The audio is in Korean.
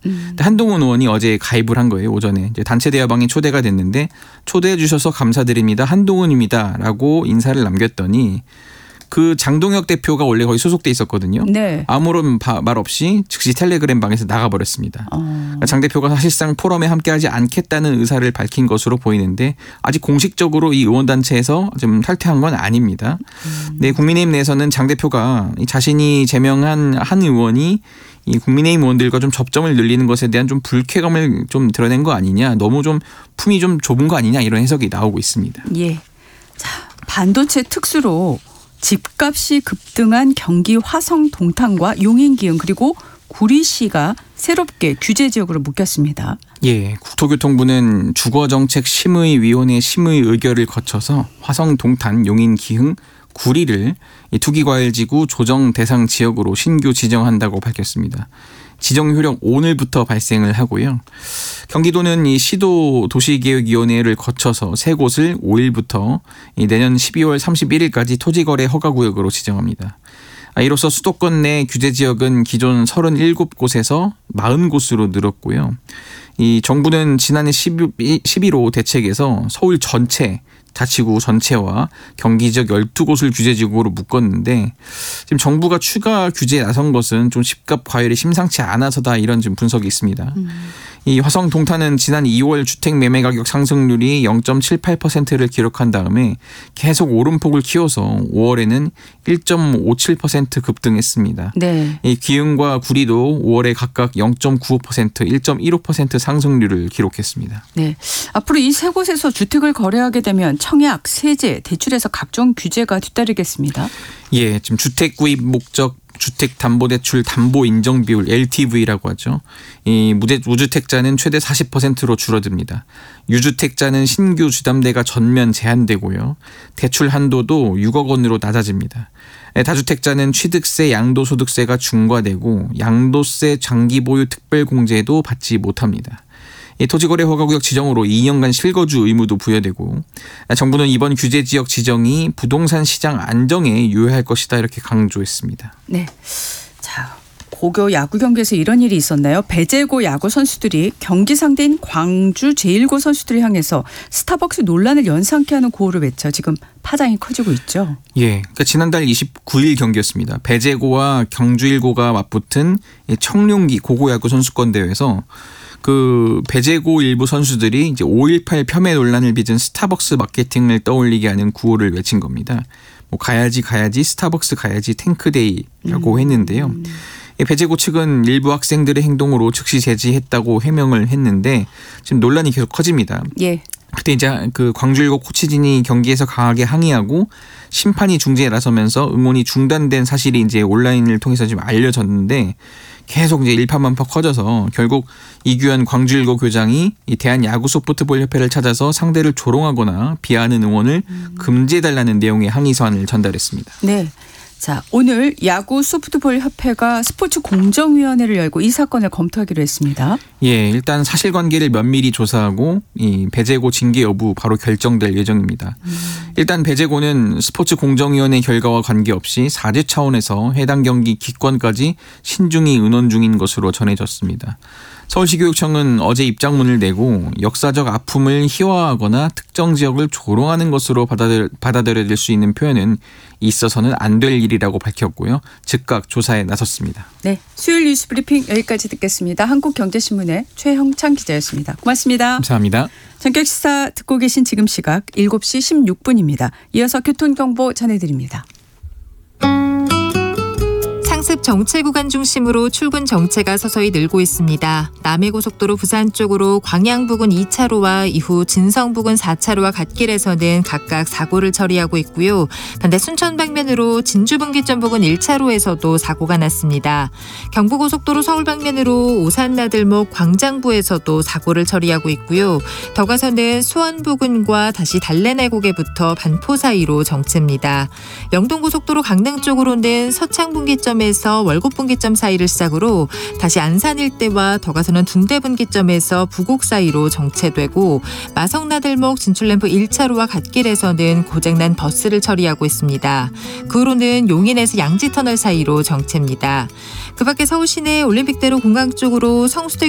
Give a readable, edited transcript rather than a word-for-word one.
한동훈 의원이 어제 가입을 한 거예요. 오전에 이제 단체 대화방에 초대가 됐는데 초대해 주셔서 감사드립니다. 한동훈입니다라고 인사를 남겼더니 그 장동혁 대표가 원래 거기 소속돼 있었거든요. 네. 아무런 말 없이 즉시 텔레그램 방에서 나가버렸습니다. 장 대표가 사실상 포럼에 함께하지 않겠다는 의사를 밝힌 것으로 보이는데 아직 공식적으로 이 의원단체에서 좀 탈퇴한 건 아닙니다. 네, 국민의힘 내에서는 장 대표가 자신이 제명한 한 의원이 이 국민의힘 의원들과 좀 접점을 늘리는 것에 대한 좀 불쾌감을 좀 드러낸 거 아니냐. 너무 좀 품이 좀 좁은 거 아니냐 이런 해석이 나오고 있습니다. 예. 자, 반도체 특수로 집값이 급등한 경기 화성 동탄과 용인 기흥 그리고 구리시가 새롭게 규제 지역으로 묶였습니다. 예, 국토교통부는 주거정책심의위원회 심의 의결을 거쳐서 화성 동탄, 용인 기흥, 구리를 투기과열지구 조정 대상 지역으로 신규 지정한다고 밝혔습니다. 지정 효력 오늘부터 발생을 하고요. 경기도는 이 시도 도시계획위원회를 거쳐서 세 곳을 5일부터 내년 12월 31일까지 토지거래 허가구역으로 지정합니다. 이로써 수도권 내 규제지역은 기존 37곳에서 40곳으로 늘었고요. 이 정부는 지난해 11호 대책에서 서울 전체 자치구 전체와 경기 지역 12곳을 규제지구로 묶었는데 지금 정부가 추가 규제에 나선 것은 좀 집값 과열이 심상치 않아서다 이런 지금 분석이 있습니다. 이 화성 동탄은 지난 2월 주택 매매 가격 상승률이 0.78%를 기록한 다음에 계속 오름폭을 키워서 5월에는 1.57% 급등했습니다. 네. 이 기흥과 구리도 5월에 각각 0.95%, 1.15% 상승률을 기록했습니다. 네. 앞으로 이 세 곳에서 주택을 거래하게 되면 청약, 세제, 대출에서 각종 규제가 뒤따르겠습니다. 예, 지금 주택 구입 목적 주택담보대출 담보인정비율 LTV라고 하죠. 이 무주택자는 최대 40%로 줄어듭니다. 유주택자는 신규 주담대가 전면 제한되고요. 대출 한도도 6억 원으로 낮아집니다. 다주택자는 취득세, 양도소득세가 중과되고 양도세 장기보유 특별공제도 받지 못합니다. 토지거래 허가구역 지정으로 2년간 실거주 의무도 부여되고 정부는 이번 규제지역 지정이 부동산 시장 안정에 유효할 것이다 이렇게 강조했습니다. 네, 자 고교 야구 경기에서 이런 일이 있었나요? 배제고 야구 선수들이 경기 상대인 광주 제1고 선수들을 향해서 스타벅스 논란을 연상케 하는 구호를 외쳐 지금 파장이 커지고 있죠. 예, 그러니까 지난달 29일 경기였습니다. 배제고와 경주 1고가 맞붙은 청룡기 고고야구 선수권 대회에서 그 배제고 일부 선수들이 이제 5.18 폄훼 논란을 빚은 스타벅스 마케팅을 떠올리게 하는 구호를 외친 겁니다. 뭐 가야지 스타벅스 가야지 탱크데이라고 했는데요. 배제고 측은 일부 학생들의 행동으로 즉시 제지했다고 해명을 했는데 지금 논란이 계속 커집니다. 예. 그때 이제 그 광주일고 코치진이 경기에서 강하게 항의하고 심판이 중재에 나서면서 응원이 중단된 사실이 이제 온라인을 통해서 지금 알려졌는데 계속 이제 일파만파 커져서 결국 이규현 광주일고 교장이 이 대한야구소프트볼협회를 찾아서 상대를 조롱하거나 비하하는 응원을 금지해달라는 내용의 항의서한을 전달했습니다. 네. 자, 오늘 야구 소프트볼 협회가 스포츠 공정위원회를 열고 이 사건을 검토하기로 했습니다. 예, 일단 사실관계를 면밀히 조사하고 이 배제고 징계 여부 바로 결정될 예정입니다. 일단 배제고는 스포츠 공정위원회 결과와 관계없이 4대 차원에서 해당 경기 기권까지 신중히 의논 중인 것으로 전해졌습니다. 서울시교육청은 어제 입장문을 내고 역사적 아픔을 희화화하거나 특정 지역을 조롱하는 것으로 받아들여질 수 있는 표현은 있어서는 안 될 일이라고 밝혔고요. 즉각 조사에 나섰습니다. 네, 수요일 뉴스 브리핑 여기까지 듣겠습니다. 한국경제신문의 최형찬 기자였습니다. 고맙습니다. 감사합니다. 전격시사 듣고 계신 지금 시각 7시 16분입니다. 이어서 교통정보 전해드립니다. 상습 정체 구간 중심으로 출근 정체가 서서히 늘고 있습니다. 남해고속도로 부산 쪽으로 광양 부근 2차로와 이후 진성 부근 4차로와 갓길에서는 각각 사고를 처리하고 있고요. 반대 순천 방면으로 진주 분기점 부근 1차로에서도 사고가 났습니다. 경부고속도로 서울 방면으로 오산 나들목 광장부에서도 사고를 처리하고 있고요. 더 가서는 수원 부근과 다시 달래내곡에부터 반포 사이로 정체입니다. 영동고속도로 강릉 쪽으로는 서창 분기점에 월곡 분기점 사이를 시작으로 다시 안산 일대와 더 가서는 둔대 분기점에서 부곡 사이로 정체되고 마성나들목 진출램프 1차로와 갓길에서는 고장난 버스를 처리하고 있습니다. 그 후로는 용인에서 양지터널 사이로 정체입니다. 그 밖에 서울 시내 올림픽대로 공강 쪽으로 성수대